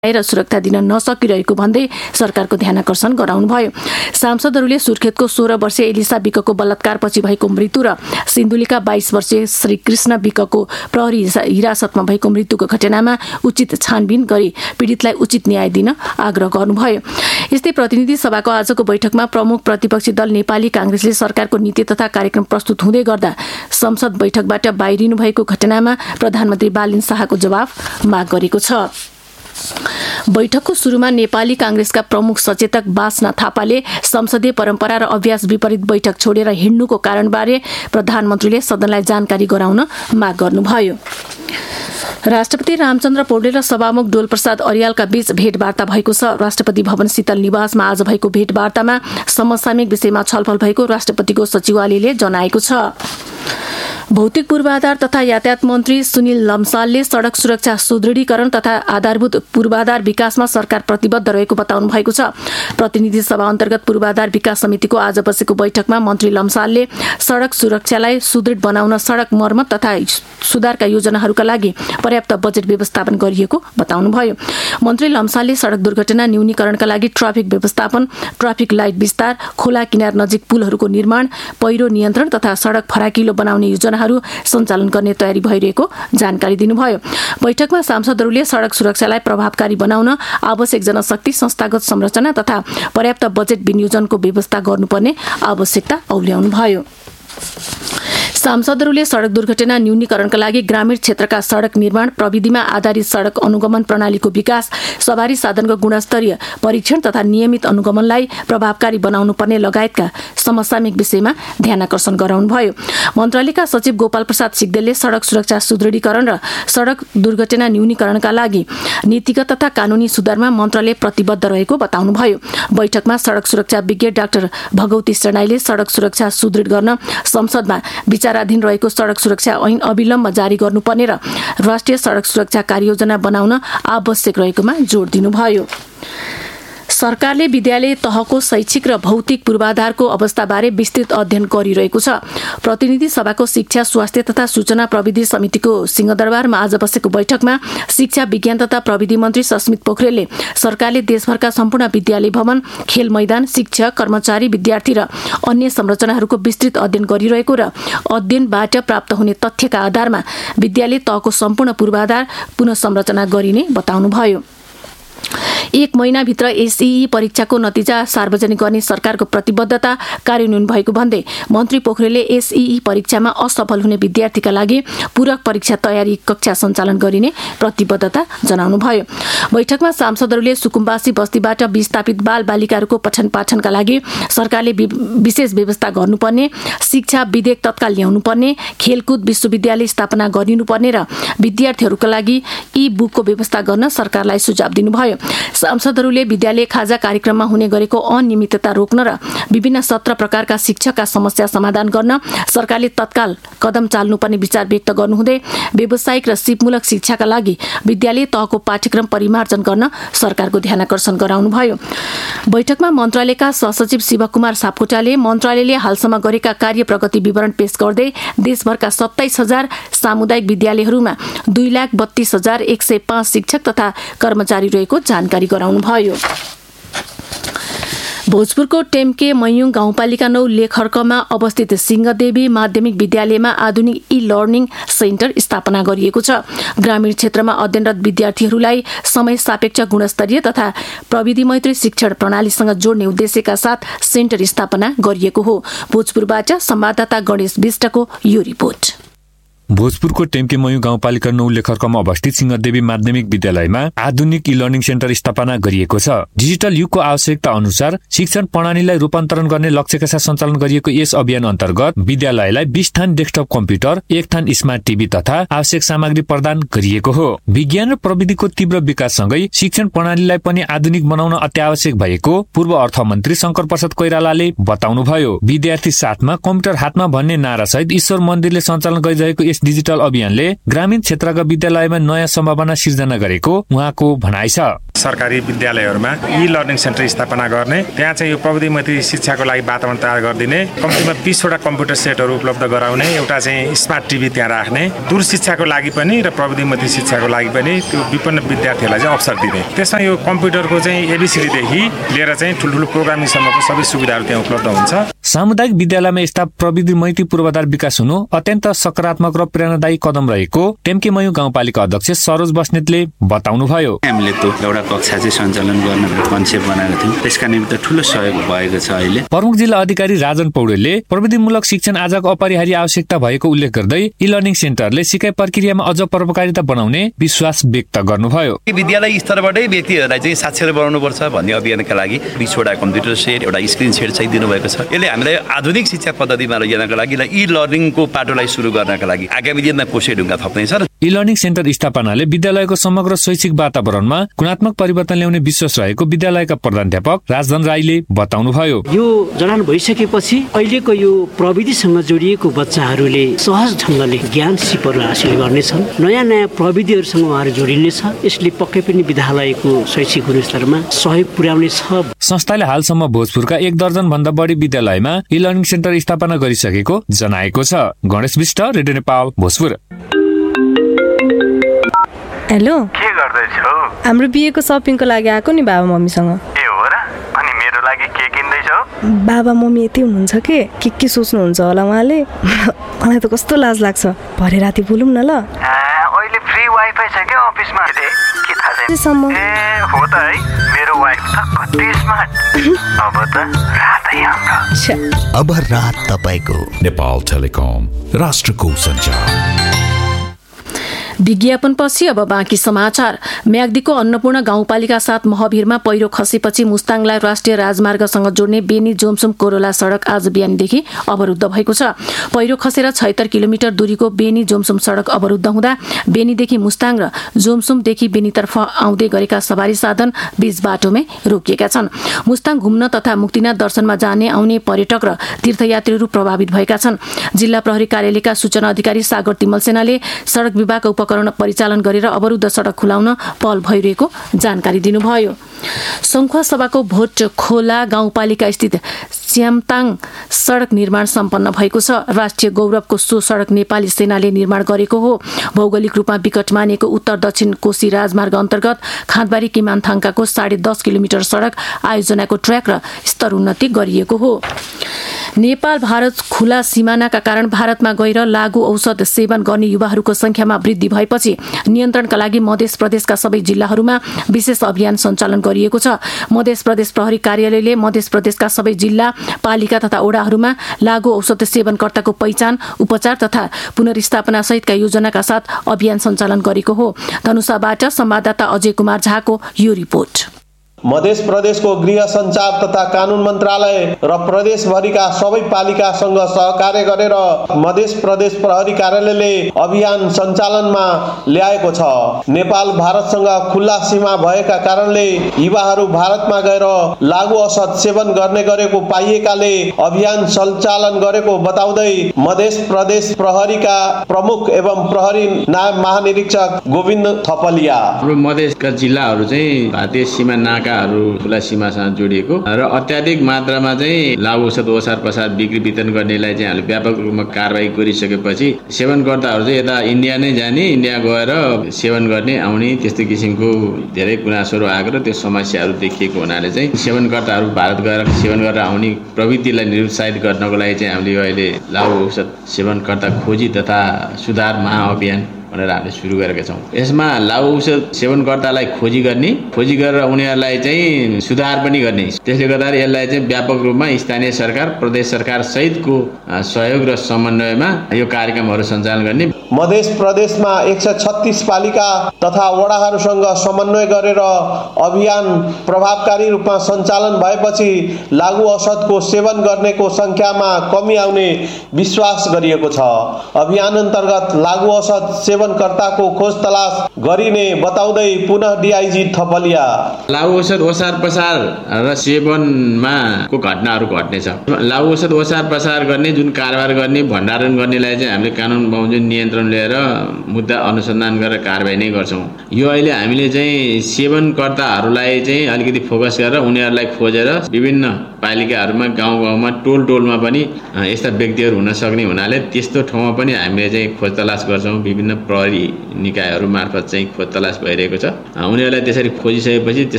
र सुरक्षा दिन नसकिरहेको भन्दै सरकारको ध्यानाकर्षण गराउनुभयो। सांसदहरूले सुर्खेतको 16 वर्षीय एलिसा विकको बलात्कारपछि भएको मृत्यु र सिन्धुलीका 22 वर्षीय श्रीकृष्ण विकको प्रहरी हिरासतमा भएको मृत्युको घटनामा उचित छानबिन गरी पीडितलाई उचित न्याय दिन आग्रह गर्नुभयो। यस्तै प्रतिनिधि सभाको आजको बैठकमा प्रमुख प्रतिपक्षी दल नेपाली कांग्रेसले सरकारको नीति तथा कार्यक्रम प्रस्तुत हुँदै गर्दा संसद बैठकबाट बाहिरिनु भएको घटनामा प्रधानमन्त्री बालिन शाहको जवाफ माग गरेको छ। बैठकको सुरुमा नेपाली कांग्रेसका प्रमुख सचेतक बासना थापाले संसदीय परम्परा र अभ्यास विपरीत बैठक छोडेर हिँड्नुको कारणबारे प्रधानमन्त्रीले सदनलाई जानकारी गराउन माग गर्नुभयो। राष्ट्रपति रामचन्द्र पौडेल र सभामुख डोलप्रसाद अर्यालका बीच भेटवार्ता भएको छ। राष्ट्रपति भवन शीतल निवासमा आज भएको भेटवार्तामा समसामयिक विषयमा छलफल भएको राष्ट्रपतिको सचिवालयले जनाएको छ। भौतिक पूर्वाधार तथा यातायात मन्त्री सुनिल लम्सालले सड़क सुरक्षा सुदृढीकरण तथा आधारभूत पूर्वाधार विकासमा सरकार प्रतिबद्ध रहेको बताउनु भएको छ। प्रतिनिधि सभा अन्तर्गत पूर्वाधार विकास समितिको आज बसेको बैठकमा मन्त्री लम्सालले सड़क सुरक्षालाई सुदृढ बनाउन सड़क मर्मत तथा सुधारका योजनाहरूका लागि पर्याप्त बजेट व्यवस्थापन गरिएको बताउनुभयो। मन्त्री लम्सालले सड़क दुर्घटना न्यूनीकरणका लागि ट्राफिक व्यवस्थापन, ट्राफिक लाइट विस्तार, खोला किनार नजिक पुलहरूको निर्माण, पहिरो नियन्त्रण तथा सड़क फराकिलो बनाउने योजनाहरू सञ्चालन गर्ने तयारी भइरहेको जानकारी दिनुभयो। बैठकमा सांसदहरूले सड़क सुरक्षालाई प्रभावकारी बनाउन आवश्यक जनशक्ति, संस्थागत संरचना तथा पर्याप्त बजेट विनियोजनको व्यवस्था गर्नुपर्ने आवश्यकता औल्याउनुभयो। सांसदहरूले सड़क दुर्घटना न्यूनीकरणका लागि ग्रामीण क्षेत्रका सड़क निर्माण, प्रविधिमा आधारित सड़क अनुगमन प्रणालीको विकास, सवारी साधनको गुणस्तरीय परीक्षण तथा नियमित अनुगमनलाई प्रभावकारी बनाउनु पर्ने लगायतका समसामयिक विषयमा ध्यानाकर्षण गराउनुभयो। मन्त्रालयका सचिव गोपाल प्रसाद सिग्देलले सड़क सुरक्षा सुदृढीकरण र सड़क दुर्घटना न्यूनीकरणका लागि नीतिगत तथा कानूनी सुधारमा मन्त्रालय प्रतिबद्ध रहेको बताउनुभयो। बैठकमा सड़क सुरक्षा विज्ञ डाक्टर भगवती शर्णाईले सड़क सुरक्षा सुदृढ गर्न संसदमा विचाराधीन रहेको सड़क सुरक्षा ऐन अविलम्ब जारी गर्नुपर्ने र राष्ट्रिय सड़क सुरक्षा कार्ययोजना बनाउन आवश्यक रहेकोमा जोड़ दिनुभयो। सरकारले विद्यालय तहको शैक्षिक र भौतिक पूर्वाधारको अवस्थाबारे विस्तृत अध्ययन गरिरहेको छ। प्रतिनिधि सभाको शिक्षा, स्वास्थ्य तथा सूचना प्रविधि समितिको सिंहदरबारमा आज बसेको बैठकमा शिक्षा, विज्ञान तथा प्रविधि मन्त्री सस्मित पोखरेलले सरकारले देशभरका सम्पूर्ण विद्यालय भवन, खेल मैदान, शिक्षक, कर्मचारी, विद्यार्थी र अन्य संरचनाहरूको विस्तृत अध्ययन गरिरहेको र अध्ययनबाट प्राप्त हुने तथ्यका आधारमा विद्यालय तहको सम्पूर्ण पूर्वाधार पुनः संरचना गरिने बताउनुभयो। 1 महिनाभित्र एसईई परीक्षाको नतिजा सार्वजनिक गर्ने सरकारको प्रतिबद्धता कार्यान्वयन भएको भन्दै मन्त्री पोखरेलले एसईई परीक्षामा असफल हुने विद्यार्थीका लागि पूरक परीक्षा तयारी कक्षा सञ्चालन गरिने प्रतिबद्धता जनाउनुभयो। बैठकमा सांसदहरूले सुकुम्बासी बस्तीबाट विस्थापित बाल बालिकाहरूको पठन पाठनका लागि सरकारले विशेष व्यवस्था गर्नुपर्ने, शिक्षा विधेयक तत्काल ल्याउनुपर्ने, खेलकुद विश्वविद्यालय स्थापना गरिनुपर्ने र विद्यार्थीहरूका लागि ई बुकको व्यवस्था गर्न सरकारलाई सुझाव दिनुभयो। सांसदहरूले विद्यालय खाजा कार्यक्रममा हुने गरेको अनियमितता रोक्न र विभिन्न सत्र प्रकारका शिक्षकका समस्या समाधान गर्न सरकारले तत्काल कदम चाल्नुपर्ने विचार व्यक्त गर्नुहुँदै व्यावसायिक र सिपमूलक शिक्षाका लागि विद्यालय तहको पाठ्यक्रम परिमार्जन गर्न सरकारको ध्यानाकर्षण गराउनुभयो। बैठकमा मन्त्रालयका सहसचिव शिवकुमार सापकोटाले मन्त्रालयले हालसम्म गरेका कार्य प्रगति विवरण पेश गर्दै देशभरका 27,000 सामुदायिक विद्यालयहरूमा 2,32,105 शिक्षक तथा कर्मचारी रहेको जानकारी गराउनुभयो। भोजपुरको टेम्के मयूङ गाउँपालिका 9 लेखर्कमा अवस्थित सिंहदेवी माध्यमिक विद्यालयमा आधुनिक ई लर्निङ सेन्टर स्थापना गरिएको छ। ग्रामीण क्षेत्रमा अध्ययनरत विद्यार्थीहरूलाई समय सापेक्ष गुणस्तरीय तथा प्रविधि मैत्री शिक्षण प्रणालीसँग जोड्ने उद्देश्यका साथ सेन्टर स्थापना गरिएको हो। भोजपुरबाट संवाददाता गणेश विष्टको यो रिपोर्ट। भोजपुरको टेम्के मयूङ गाउँपालिका 9 लेखर्कमा अवस्थित सिंहदेवी माध्यमिक विद्यालयमा आधुनिक ई लर्निङ सेन्टर स्थापना गरिएको छ। डिजिटल युगको आवश्यकता अनुसार शिक्षण प्रणालीलाई रूपान्तरण गर्ने लक्ष्यका साथ सञ्चालन गरिएको यस अभियान अन्तर्गत विद्यालयलाई 20 थान डेस्कटप कम्प्युटर, 1 थान स्मार्ट टिभी तथा आवश्यक सामग्री प्रदान गरिएको हो। विज्ञान र प्रविधिको तीव्र विकाससँगै शिक्षण प्रणालीलाई पनि आधुनिक बनाउन अत्यावश्यक भएको पूर्व अर्थमन्त्री शंकर प्रसाद कोइरालाले बताउनुभयो। विद्यार्थी साथमा कम्प्युटर हातमा भन्ने नारासहित ईश्वर मन्दिरले सञ्चालन गरिरहेको यस डिजिटल अभियानले ग्रामीण क्षेत्रका विद्यालयमा नयाँ सम्भावना सिर्जना गरेको उहाँको भनाइ छ। सरकारी विद्यालयहरूमा ई लर्निङ सेन्टर स्थापना गर्ने, त्यहाँ चाहिँ यो प्रविधिमैत्री शिक्षाको लागि वातावरण तयार गरिदिने, कम्तीमा 20 वटा कम्प्युटर सेटहरू उपलब्ध गराउने, एउटा चाहिँ स्मार्ट टिभी त्यहाँ राख्ने, दूर शिक्षाको लागि पनि र प्रविधिमैत्री शिक्षाको लागि पनि त्यो विपन्न विद्यार्थीहरूलाई चाहिँ अवसर दिने। त्यसमा यो कम्प्युटरको चाहिँ एबीसीडीदेखि लिएर चाहिँ ठुल्ठुलो प्रोग्रामिङसम्मको सबै सुविधाहरू त्यहाँ उपलब्ध हुन्छ। सामुदायिक विद्यालयमा यस्ता प्रविधिमैत्री पूर्वाधार विकास हुनु अत्यन्त सकारात्मक र प्रेरणादायी कदम रहेको टेम्केमयू गाउँपालिका अध्यक्ष सरोज बस्नेतले बताउनुभयो। हामीले त्यो एउटा कक्षा चाहिँ सञ्चालन गर्न कन्सेप्ट बनाएको थियौँ, त्यसका निमित्त ठूलो सहयोग भएको छ। अहिले प्रमुख जिल्ला अधिकारी राजन पौडेलले प्रविधिमूलक शिक्षण आजको अपरिहार्य आवश्यकता भएको उल्लेख गर्दै ई लर्निङ सेन्टरले सिकाइ प्रक्रियामा अझ प्रभावकारिता बनाउने विश्वास व्यक्त गर्नुभयो। विद्यालय स्तरबाटै व्यक्तिहरूलाई चाहिँ साक्षर बनाउनु पर्छ भन्ने अभियानका लागि 20 वटा कम्प्युटर सेट, एउटा स्क्रिन सेट चाहिँ दिनुभएको छ। यसले हामीलाई आधुनिक शिक्षा पद्धतिमा लैजानका लागि ई लर्निङको पाटोलाई सुरु गर्नका लागि आगामी दिनमा कोसे ढुङ्गा थप्नेछ। ई लर्निङ सेन्टर स्थापनाले विद्यालयको समग्र शैक्षिक वातावरणमा गुणात्मक परिवर्तन ल्याउने विश्वास रहेको विद्यालयका प्रधानाध्यापक राजधन राईले बताउनुभयो। यो जडान भइसकेपछि अहिलेको यो प्रविधिसँग जोडिएको बच्चाहरूले सहज ढङ्गले ज्ञान सिपहरू हासिल गर्नेछन्, नयाँ नयाँ प्रविधिहरूसँग उहाँहरू जोडिनेछ। यसले पक्कै पनि विद्यालयको शैक्षिक गुणस्तरमा सहयोग पुर्याउनेछ। संस्थाले हालसम्म भोजपुरका 1 दर्जन भन्दा बढी विद्यालयमा ई लर्निङ सेन्टर स्थापना गरिसकेको जनाएको छ। गणेश विष्ट, रेडियो नेपाल, भोजपुर। हेलो, के गर्दैछौ? हाम्रो बिहेको सपिङको लागि आएको नि बाबा मम्मीसँग। ए हो र? अनि मेरो लागि के किन्दैछौ? बाबा मम्मी यति हुनुहुन्छ के सोच्नुहुन्छ होला उहाँले। मलाई त कस्तो लाज लाग्छ। भरे राति बोलौँ न ल। अहिले फ्री वाइफाई छ के अफिसमा? के थाहा छैन? ए हो त है, मेरो वाइफ त कति स्मार्ट। अब त रातै हाम्रो। अब रात तपाईको। नेपाल टेलिकम, राष्ट्रको सञ्चार। विज्ञापनपछि अब बाँकी समाचार। म्याग्दीको अन्नपूर्ण गाउँपालिका 7 महभिरमा पहिरो खसेपछि मुस्ताङलाई राष्ट्रिय राजमार्गसँग जोड्ने बेनी जोमसुम कोरोला सडक आज बिहानदेखि अवरुद्ध भएको छ। पहिरो खसेर 76 किलोमिटर दूरीको बेनी जोमसुम सडक अवरुद्ध हुँदा बेनीदेखि मुस्ताङ र जोमसुमदेखि बेनीतर्फ आउँदै गरेका सवारी साधन बीच बाटोमै रोकिएका छन्। मुस्ताङ घुम्न तथा मुक्तिनाथ दर्शनमा जाने आउने पर्यटक र तीर्थयात्रीहरू प्रभावित भएका छन्। जिल्ला प्रहरी कार्यालयका सूचना अधिकारी सागर तिमल सेनाले सडक विभागका उपकरण परिचालन गरेर अवरुद्ध सडक खुलाउन पहल भइरहेको जानकारी दिनुभयो। सङ्खुवा सभाको भोट खोला गाउँपालिका स्थित च्यामताङ सडक निर्माण सम्पन्न भएको छ। राष्ट्रिय गौरवको सो सडक नेपाली सेनाले निर्माण गरेको हो। भौगोलिक रूपमा विकट मानिएको उत्तर दक्षिण कोशी राजमार्ग अन्तर्गत खाँदबारी किमानथाङकाको 10.5 किलोमिटर सडक आयोजनाको ट्र्याक र स्तर उन्नति गरिएको हो। नेपाल भारत खुला सिमानाका कारण भारतमा गएर लागु औषध सेवन गर्ने युवाहरूको संख्यामा वृद्धि भएपछि नियन्त्रणका लागि मध्य प्रदेशका सबै जिल्लाहरूमा विशेष अभियान सञ्चालन गरिएको छ। मध्य प्रदेश प्रहरी कार्यालयले मध्य प्रदेशका सबै जिल्ला, पालिका तथा ओडाहरूमा लागु औषध सेवनकर्ताको पहिचान, उपचार तथा पुनर्स्थापना सहितका योजनाका साथ अभियान सञ्चालन गरेको हो। धनुषाबाट संवाददाता अजय कुमार झाको यो रिपोर्ट। मध्य प्रदेशको गृह सञ्चार तथा कानुन मन्त्रालय र प्रदेशभरिका सबै पालिकासँग सहकार्य गरेर मध्य प्रदेश प्रहरी कार्यालयले अभियान सञ्चालनमा ल्याएको छ। नेपाल भारतसँग खुल्ला सीमा भएका कारणले युवाहरू भारतमा गएर लागु औषध सेवन गर्ने गरेको पाइएकाले अभियान सञ्चालन गरेको बताउँदै मध्य प्रदेश प्रहरीका प्रमुख एवं प्रहरी नायब महानिरीक्षक गोविन्द थपलिया मधेसका जिल्लाहरू चाहिँ भारतीय सीमा नाका खुला सीमासँग जोडिएको र अत्याधिक मात्रामा चाहिँ लागु औषध ओसार पसार बिक्री वितरण गर्नेलाई चाहिँ हामीले व्यापक रूपमा कारबाही गरिसकेपछि सेवनकर्ताहरू चाहिँ यता इन्डिया नै जाने, इन्डिया गएर सेवन गर्ने आउने त्यस्तो किसिमको धेरै गुनासोहरू आएको र त्यो समस्याहरू देखिएको हुनाले चाहिँ सेवनकर्ताहरू भारत गएर सेवन गरेर आउने प्रवृत्तिलाई निरुत्साहित गर्नको लागि चाहिँ हामीले अहिले लागु औषध सेवनकर्ता खोजी तथा सुधार महाअभियान भनेर हामीले सुरु गरेका छौँ। यसमा लागु औषध सेवनकर्तालाई खोजी गरेर उनीहरूलाई चाहिँ सुधार पनि गर्ने। त्यसले गर्दा यसलाई चाहिँ व्यापक रूपमा स्थानीय सरकार, प्रदेश सरकार सहितको सहयोग र समन्वयमा यो कार्यक्रमहरू सञ्चालन गर्ने। मध्य प्रदेशमा 136 पालिका तथा वडाहरूसँग समन्वय गरेर अभियान प्रभावकारी रूपमा सञ्चालन भएपछि लागु औषधको सेवन गर्नेको संख्यामा कमी आउने विश्वास गरिएको छ। अभियान अन्तर्गत लागु औषध सेवनकर्ताको खोज तलास गरिने बताउँदै पुनः डीआईजी थपलिया लागु औषध ओसार पसार र सेवनमा को घटनाहरू घट्नेछ। लागु औषध ओसार पसार गर्ने जुन कारोबार गर्ने भण्डारण गर्नेलाई चाहिँ हामीले कानुन बमोजिम नियन्त्रण लिएर मुद्दा अनुसन्धान गरेर कारबाही नै गर्छौँ। यो अहिले हामीले चाहिँ सेवनकर्ताहरूलाई चाहिँ अलिकति फोकस गरेर उनीहरूलाई खोजेर विभिन्न पालिकाहरूमा गाउँमा टोलमा पनि यस्ता व्यक्तिहरू हुन सक्ने हुनाले त्यस्तो ठाउँमा पनि हामीले चाहिँ खोज तलास गर्छौँ। विभिन्न प्रहरी निकायहरू मार्फत चाहिँ खोज तलास भइरहेको छ। उनीहरूलाई त्यसरी खोजिसकेपछि